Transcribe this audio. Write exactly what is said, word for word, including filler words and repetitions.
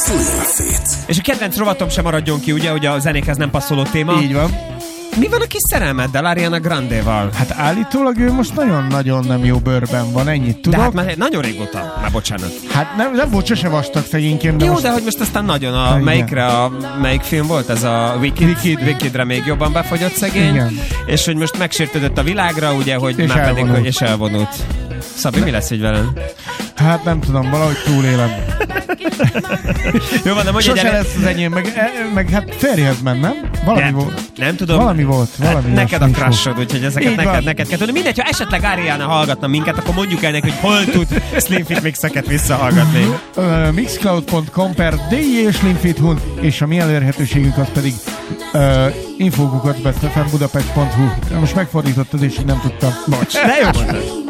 Slim Fit. És a kedvenc rovatom sem maradjon ki, ugye, hogy a zenékhez nem passzoló téma. Így van. Mi van a kis szerelmeddel, Ariana Grande-val? Hát állítólag ő most nagyon-nagyon nem jó bőrben van, ennyit tudok. De hát már nagyon régóta, már bocsánat. Hát nem, nem volt sose vastag szegényként. Jó, most... de hogy most aztán nagyon a igen. melyikre, a melyik film volt? Ez a Wicked, Wicked. Wickedre még jobban befogyott szegény. Igen. És hogy most megsértődött a világra, ugye, hogy És már pedig, elvonult. hogy és elvonult. Szabi, mi lesz így velem? Hát nem tudom, valahogy túlélem. Jó van, de mondj Sose egy lesz az enyém, meg, e, meg hát férjhez ment, nem? Valami nem, volt. nem tudom. Valami volt. Valami Hát neked a ilyesmi volt. crushod, úgyhogy ezeket Így neked, van. neked kell tudni. Mindegy, ha esetleg Ariana hallgatna minket, akkor mondjuk el neki, hogy hol tud Slim Fit mixeket visszahallgatni. Uh, mixcloud pont com per D J Slimfit Hun, és a mi elérhetőségünk az pedig uh, infókukat budapest pont hu. Most megfordítottad, és így nem tudtam. Bocs, de jó volt.